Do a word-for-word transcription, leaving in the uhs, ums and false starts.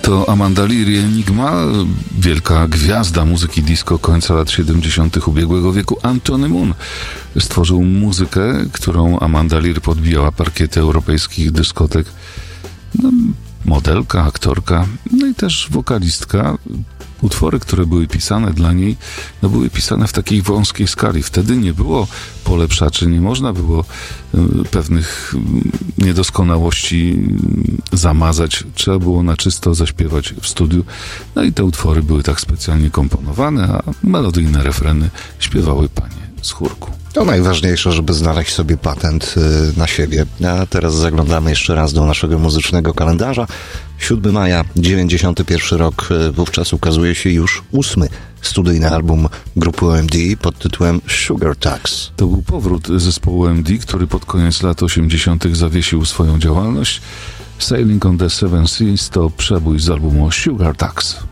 To Amanda Lear i Enigma, wielka gwiazda muzyki disco końca lat siedemdziesiątych ubiegłego wieku. Antony Moon stworzył muzykę, którą Amanda Lear podbijała parkiety europejskich dyskotek. No, modelka, aktorka, no i też wokalistka. Utwory, które były pisane dla niej, no były pisane w takiej wąskiej skali. Wtedy nie było polepszaczy, nie można było y, pewnych y, niedoskonałości y, zamazać. Trzeba było na czysto zaśpiewać w studiu. No i te utwory były tak specjalnie komponowane, a melodyjne refreny śpiewały panie z chórku. To najważniejsze, żeby znaleźć sobie patent y, na siebie. A teraz zaglądamy jeszcze raz do naszego muzycznego kalendarza. siódmego maja dziewięćdziesiąty pierwszy rok, y, wówczas ukazuje się już ósmy studyjny album grupy O M D pod tytułem Sugar Tax. To był powrót zespołu O M D, który pod koniec lat osiemdziesiątych zawiesił swoją działalność. Sailing on the Seven Seas to przebój z albumu Sugar Tax.